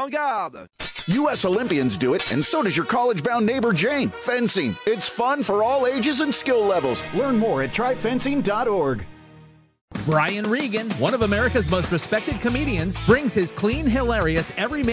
garde. U.S. Olympians do it, and so does your college-bound neighbor Jane. Fencing. It's fun for all ages and skill levels. Learn more at tryfencing.org. Brian Regan, one of America's most respected comedians, brings his clean, hilarious, everyman